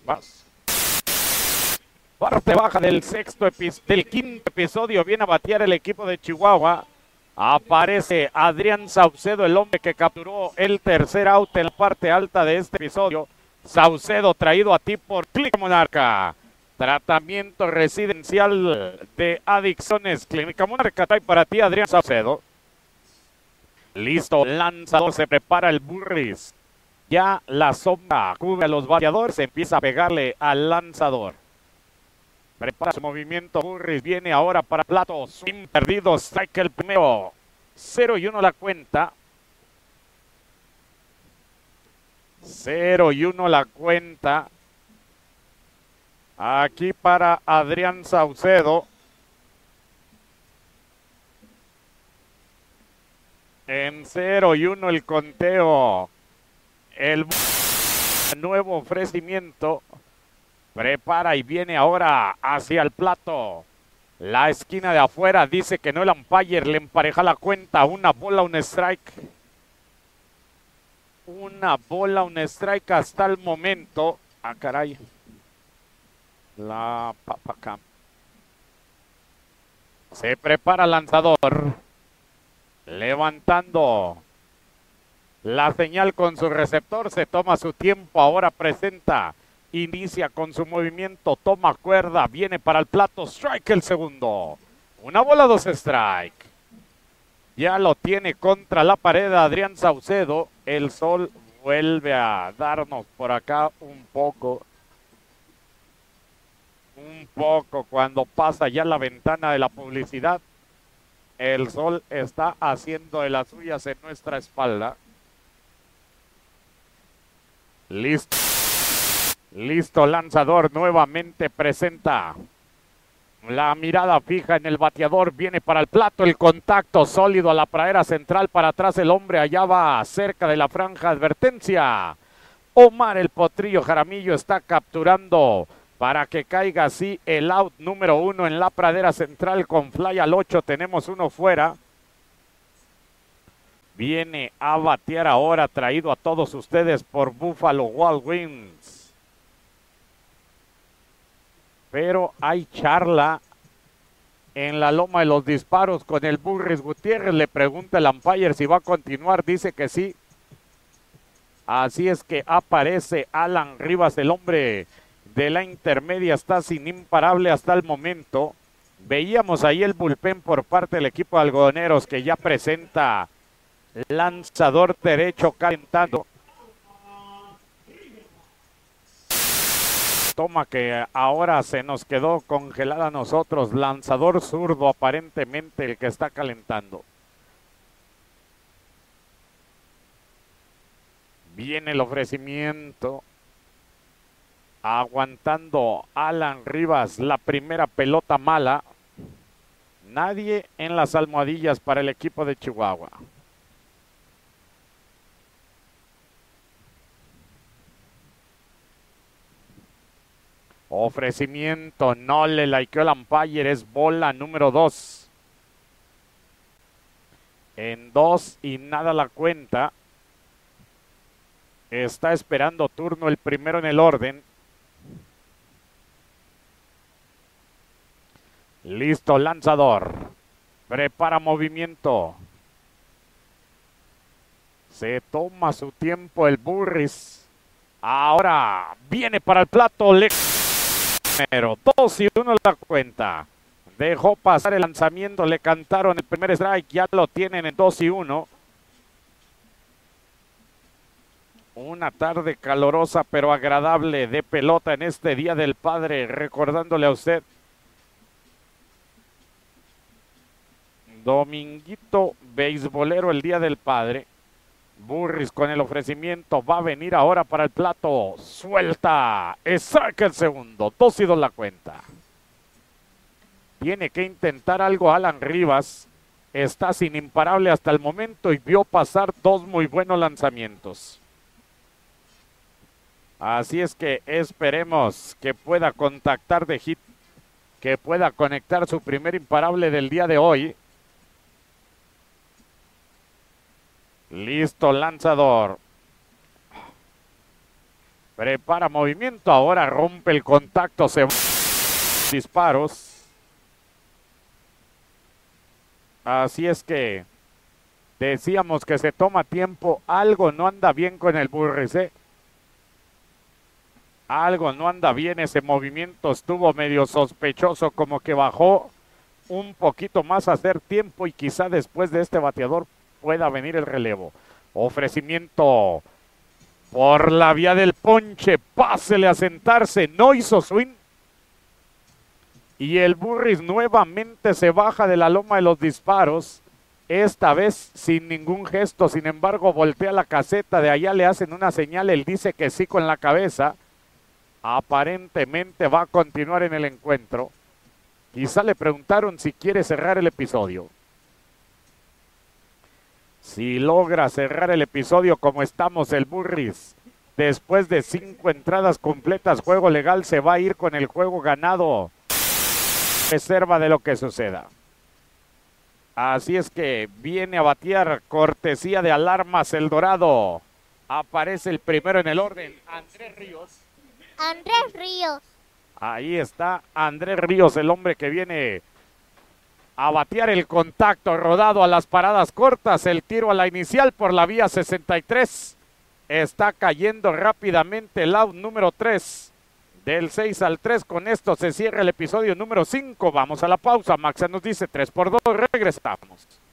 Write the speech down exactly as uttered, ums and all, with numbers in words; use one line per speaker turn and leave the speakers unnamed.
Vas. Parte baja del sexto del quinto episodio. Viene a batear el equipo de Chihuahua. Aparece Adrián Saucedo, el hombre que capturó el tercer out en la parte alta de este episodio. Saucedo, traído a ti por Clínica Monarca. Tratamiento residencial de adicciones. Clínica Monarca trae para ti Adrián Saucedo. Listo, lanzador, se prepara el Burris. Ya la sombra cubre a los bateadores, empieza a pegarle al lanzador. Prepara su movimiento, Burris viene ahora para plato, swing perdido, strike el primero. cero y uno la cuenta. cero y uno la cuenta. Aquí para Adrián Saucedo. En cero y uno el conteo. El nuevo ofrecimiento. Prepara y viene ahora hacia el plato. La esquina de afuera dice que no, el umpire le empareja la cuenta. Una bola, un strike. Una bola, un strike hasta el momento. Ah, caray. La papacam. Se prepara el lanzador. Levantando la señal con su receptor. Se toma su tiempo. Ahora presenta. Inicia con su movimiento, toma cuerda, viene para el plato, strike el segundo. Una bola, dos strike. Ya lo tiene contra la pared Adrián Saucedo. El sol vuelve a darnos por acá un poco. Un poco cuando pasa ya la ventana de la publicidad. El sol está haciendo de las suyas en nuestra espalda. Listo. Listo, lanzador nuevamente presenta la mirada fija en el bateador, viene para el plato, el contacto sólido a la pradera central, para atrás el hombre, allá va cerca de la franja, advertencia. Omar el Potrillo Jaramillo está capturando para que caiga así el out número uno en la pradera central con fly al ocho, tenemos uno fuera. Viene a batear ahora, traído a todos ustedes por Buffalo Wild Wings. Pero hay charla en la loma de los disparos con el Burris Gutiérrez. Le pregunta el umpire si va a continuar. Dice que sí. Así es que aparece Alan Rivas, el hombre de la intermedia. Está sin imparable hasta el momento. Veíamos ahí el bullpen por parte del equipo de algodoneros que ya presenta lanzador derecho calentando. Toma que ahora se nos quedó congelada a nosotros. Lanzador zurdo aparentemente el que está calentando. Viene el ofrecimiento. Aguantando Alan Rivas la primera pelota mala. Nadie en las almohadillas para el equipo de Chihuahua. Ofrecimiento, no le likeó el umpire, es bola número dos. En dos y nada la cuenta. Está esperando turno el primero en el orden. Listo, lanzador. Prepara movimiento. Se toma su tiempo el Burris. Ahora viene para el plato. Le Pero dos y uno la cuenta. Dejó pasar el lanzamiento, le cantaron el primer strike, ya lo tienen en dos y uno. Una tarde calurosa pero agradable de pelota en este Día del Padre, recordándole a usted. Dominguito beisbolero el Día del Padre. Burris con el ofrecimiento, va a venir ahora para el plato, suelta, saca el segundo, dos y dos la cuenta. Tiene que intentar algo Alan Rivas, está sin imparable hasta el momento y vio pasar dos muy buenos lanzamientos. Así es que esperemos que pueda contactar de hit, que pueda conectar su primer imparable del día de hoy. Listo, lanzador. Prepara movimiento, ahora rompe el contacto, se va. Disparos. Así es que decíamos que se toma tiempo, algo no anda bien con el Burris, ¿eh? Algo no anda bien, ese movimiento estuvo medio sospechoso, como que bajó un poquito más a hacer tiempo y quizá después de este bateador pueda venir el relevo. Ofrecimiento por la vía del ponche, pásele a sentarse, no hizo swing. Y el Burris nuevamente se baja de la loma de los disparos, esta vez sin ningún gesto, sin embargo voltea la caseta, de allá le hacen una señal, él dice que sí con la cabeza. Aparentemente va a continuar en el encuentro. Quizá le preguntaron si quiere cerrar el episodio. Si logra cerrar el episodio como estamos, el Burris, después de cinco entradas completas, juego legal, se va a ir con el juego ganado. Reserva de lo que suceda. Así es que viene a batear, cortesía de Alarmas El Dorado. Aparece el primero en el orden, Andrés Ríos.
Andrés Ríos.
Ahí está Andrés Ríos, el hombre que viene a batear el contacto, rodado a las paradas cortas, el tiro a la inicial por la vía sesenta y tres. Está cayendo rápidamente el out número tres. Del seis al tres, con esto se cierra el episodio número cinco. Vamos a la pausa. Maxa nos dice tres por dos, regresamos.